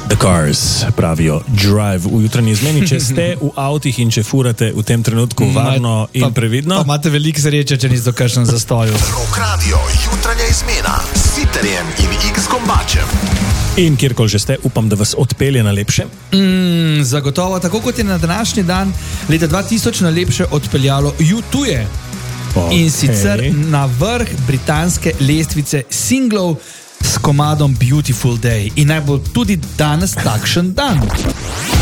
The Cars pravijo Drive v jutranji izmeni. Če ste v avtih in če furate v tem trenutku varno in previdno. Pa imate veliko sreče, če niste v kakšnem zastoju. Rock Radio, jutranja izmena s Siterjem in X-Gombačem. In kjerkoli že ste, upam, da vas odpelje na lepše. Zagotovo, tako kot je na današnji dan leta 2000 na lepše odpeljalo U2. In sicer na vrh britanske lestvice singlov s komadom Beautiful Day. In naj bo tudi danes takšen dan.